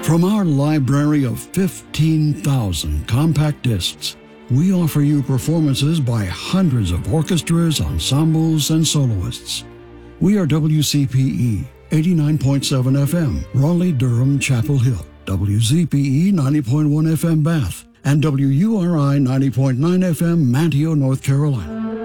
From our library of 15,000 compact discs, we offer you performances by hundreds of orchestras, ensembles, and soloists. We are WCPE 89.7 FM, Raleigh, Durham, Chapel Hill, WZPE 90.1 FM, Bath, and WURI 90.9 FM, Manteo, North Carolina.